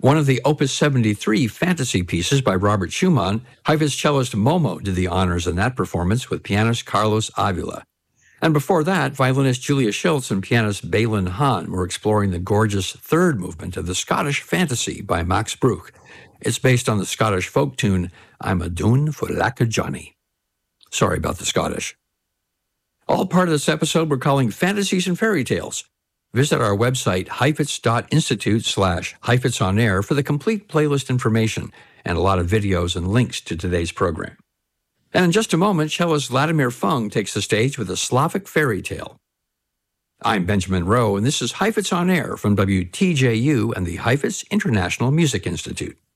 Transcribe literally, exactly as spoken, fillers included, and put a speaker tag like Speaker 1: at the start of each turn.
Speaker 1: One of the Opus seventy-three fantasy pieces by Robert Schumann, Heifetz cellist Momo did the honors in that performance with pianist Carlos Avila. And before that, violinist Julia Schultz and pianist Balin Hahn were exploring the gorgeous third movement of the Scottish Fantasy by Max Bruch. It's based on the Scottish folk tune, I'm a Dune for Lack of Johnny. Sorry about the Scottish. All part of this episode we're calling Fantasies and Fairy Tales. Visit our website, heifetz.institute slash Heifetz on Air for the complete playlist information and a lot of videos and links to today's program. And in just a moment, cellist Vladimir Fung takes the stage with a Slavic fairy tale. I'm Benjamin Rowe, and this is Heifetz on Air from W T J U and the Heifetz International Music Institute.